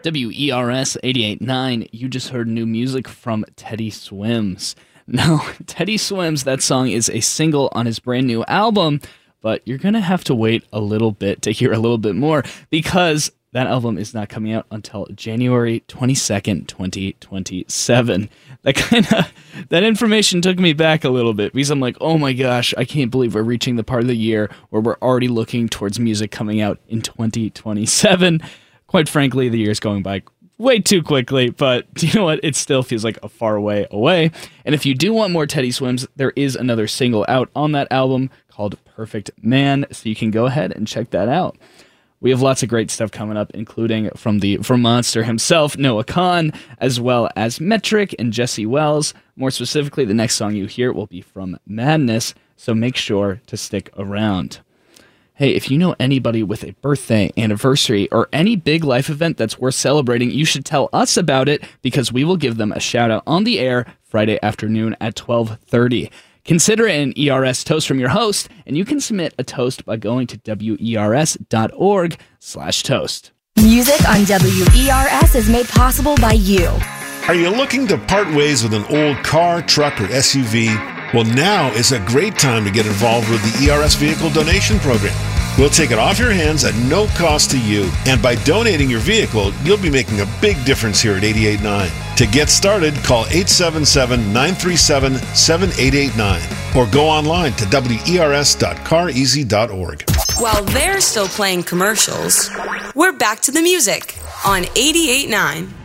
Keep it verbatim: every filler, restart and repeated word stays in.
W E R S eighty-eight point nine, you just heard new music from Teddy Swims. No, Teddy Swims, that song is a single on his brand new album, but you're going to have to wait a little bit to hear a little bit more because that album is not coming out until January twenty-second, twenty twenty-seven. That kind of that information took me back a little bit because I'm like, oh my gosh, I can't believe we're reaching the part of the year where we're already looking towards music coming out in twenty twenty-seven. Quite frankly, the year's going by way too quickly, but you know what? It still feels like a far way away. And if you do want more Teddy Swims, there is another single out on that album called Perfect Man, so you can go ahead and check that out. We have lots of great stuff coming up, including from the Vermonster himself, Noah Kahan, as well as Metric and Jesse Wells. More specifically, the next song you hear will be from Madness, so make sure to stick around. Hey, if you know anybody with a birthday, anniversary, or any big life event that's worth celebrating, you should tell us about it because we will give them a shout out on the air Friday afternoon at twelve thirty. Consider it an E R S toast from your host, and you can submit a toast by going to wers.org slash toast. Music on W E R S is made possible by you. Are you looking to part ways with an old car, truck, or S U V? Well, now is a great time to get involved with the E R S Vehicle Donation Program. We'll take it off your hands at no cost to you, and by donating your vehicle, you'll be making a big difference here at eighty-eight point nine. To get started, call eight seven seven, nine three seven, seven eight eight nine or go online to W E R S dot car easy dot org. While they're still playing commercials, we're back to the music on eighty-eight point nine.